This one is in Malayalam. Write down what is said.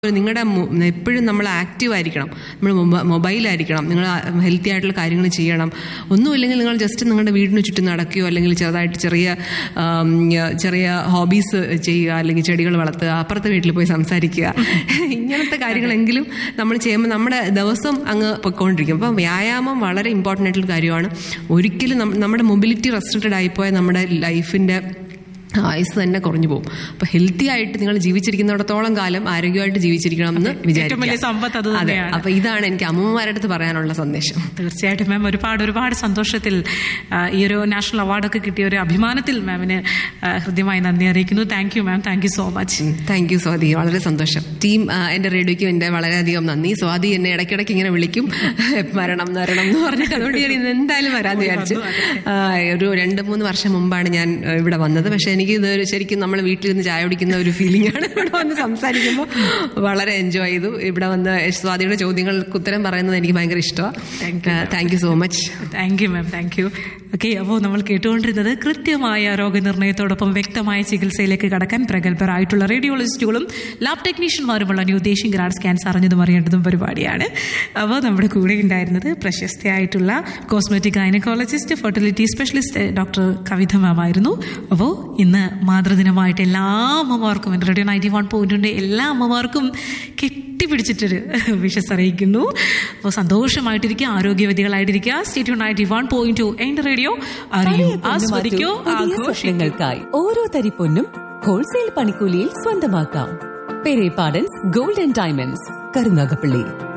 നിങ്ങളുടെ എപ്പോഴും നമ്മൾ ആക്റ്റീവ് ആയിരിക്കണം, നമ്മൾ മൊബൈലായിരിക്കണം, നിങ്ങൾ ഹെൽത്തി ആയിട്ടുള്ള കാര്യങ്ങൾ ചെയ്യണം. ഒന്നുമില്ലെങ്കിൽ നിങ്ങൾ ജസ്റ്റ് നിങ്ങളുടെ വീടിന് ചുറ്റും നടക്കുകയോ അല്ലെങ്കിൽ ചെറുതായിട്ട് ചെറിയ ഹോബീസ് ചെയ്യുക, അല്ലെങ്കിൽ ചെടികൾ വളർത്തുക, അപ്പുറത്തെ വീട്ടിൽ പോയി സംസാരിക്കുക, ഇങ്ങനത്തെ കാര്യങ്ങളെങ്കിലും നമ്മൾ ചെയ്യുമ്പോൾ നമ്മുടെ ദിവസം അങ്ങ് പൊയ്ക്കൊണ്ടിരിക്കും. അപ്പം വ്യായാമം വളരെ ഇമ്പോർട്ടൻ്റ് ആയിട്ടുള്ള കാര്യമാണ്. ഒരിക്കലും നമ്മുടെ മൊബിലിറ്റി റെസ്ട്രിക്റ്റഡ് ആയിപ്പോയാൽ നമ്മുടെ ലൈഫിൻ്റെ ആയുസ് തന്നെ കുറഞ്ഞു പോകും. അപ്പൊ ഹെൽത്തി ആയിട്ട് നിങ്ങൾ ജീവിച്ചിരിക്കുന്നിടത്തോളം കാലം ആരോഗ്യമായിട്ട് ജീവിച്ചിരിക്കണം എന്ന് വിചാരിക്കും. അതെ, അപ്പൊ ഇതാണ് എനിക്ക് അമ്മമാരുടെ അടുത്ത് പറയാനുള്ള സന്ദേശം. തീർച്ചയായിട്ടും മാം, ഒരുപാട് സന്തോഷത്തിൽ ഈ ഒരു നാഷണൽ അവാർഡൊക്കെ കിട്ടിയ ഒരു അഭിമാനത്തിൽ മാമിന് ഹൃദ്യമായി നന്ദി അറിയിക്കുന്നു. Thank you ma'am, thank you so much. Thank you Swathi, വളരെ സന്തോഷം. ടീം എന്റെ റേഡിയോയ്ക്കും എന്റെ വളരെയധികം നന്ദി. സ്വാതി എന്നെ ഇടയ്ക്കിടയ്ക്ക് ഇങ്ങനെ വിളിക്കും, വരണം എന്ന് പറഞ്ഞിട്ട്, അതുകൊണ്ട് ഞാൻ ഇന്ന് എന്തായാലും വരാമെന്ന് വിചാരിച്ചു. ഒരു 2-3 വർഷം മുമ്പാണ് ഞാൻ ഇവിടെ വന്നത്. പക്ഷെ എനിക്ക് ഇത് ശരിക്കും നമ്മൾ വീട്ടിലിരുന്ന് ചായ കുടിക്കുന്ന ഒരു ഫീലിംഗ് ആണ്. ഇവിടെ വന്ന് സംസാരിക്കുമ്പോൾ വളരെ എൻജോയ് ചെയ്തു. ഇവിടെ വന്ന് സ്വാതിയുടെ ചോദ്യങ്ങൾക്ക് ഉത്തരം പറയുന്നത് എനിക്ക് ഭയങ്കര ഇഷ്ടമാണ്. Thank you so much. Thank you ma'am, thank you. Okay, അപ്പോൾ നമ്മൾ കേട്ടുകൊണ്ടിരുന്നത് കൃത്യമായ രോഗനിർണയത്തോടൊപ്പം വ്യക്തമായ ചികിത്സയിലേക്ക് കടക്കാൻ പ്രഗത്ഭരായിട്ടുള്ള റേഡിയോളജിസ്റ്റുകളും ലാബ് ടെക്നീഷ്യന്മാരുമുള്ള ന്യൂ ദേശീയ ഗ്രാഡ് സ്കാൻസ് അറിഞ്ഞതും അറിയേണ്ടതും പരിപാടിയാണ്. അപ്പോൾ നമ്മുടെ കൂടെ ഉണ്ടായിരുന്നത് പ്രശസ്തയായിട്ടുള്ള cosmetic gynaecologist, fertility specialist doctor കവിത മാം ആയിരുന്നു. അപ്പോൾ ഇന്ന് മാതൃദിനമായിട്ട് എല്ലാ അമ്മമാർക്കും, റേഡിയോ 91.2 എല്ലാ അമ്മമാർക്കും കെട്ടിപ്പിടിച്ചിട്ടൊരു വിഷസ് അറിയിക്കുന്നു. അപ്പോൾ സന്തോഷമായിട്ടിരിക്കുക, ആരോഗ്യവതികളായിട്ടിരിക്കുക. സ്റ്റേ ട്യൂൺ 91.2 എന്റെ റേഡിയോ. അറിയൂ, ആസ്വദിക്കൂ, ആഘോഷങ്ങൾക്കായി ഓരോ തരി പൊന്നും ഹോൾസെയിൽ പണിക്കൂലിയിൽ സ്വന്തമാക്കാം. പെരേ പാഡൻസ് ഗോൾഡ് ആൻഡ് ഡയമണ്ട്സ്, കരുനാഗപ്പള്ളി.